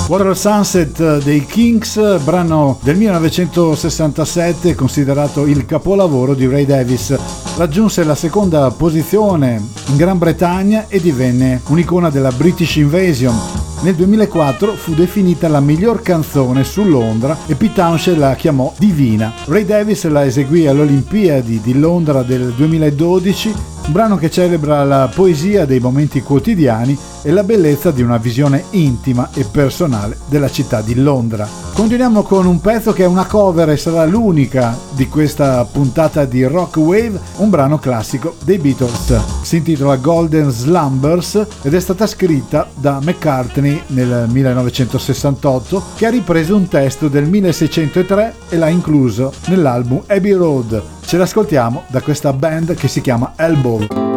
Water Sunset dei Kinks, brano del 1967 considerato il capolavoro di Ray Davies. Raggiunse la seconda posizione in Gran Bretagna e divenne un'icona della British Invasion. Nel 2004 fu definita la miglior canzone su Londra e Pete Townshend la chiamò divina. Ray Davies la eseguì alle Olimpiadi di Londra del 2012, un brano che celebra la poesia dei momenti quotidiani e la bellezza di una visione intima e personale della città di Londra. Continuiamo con un pezzo che è una cover e sarà l'unica di questa puntata di Rock Wave, un brano classico dei Beatles. Si intitola Golden Slumbers ed è stata scritta da McCartney nel 1968, che ha ripreso un testo del 1603 e l'ha incluso nell'album Abbey Road. Ce l'ascoltiamo da questa band che si chiama Elbow.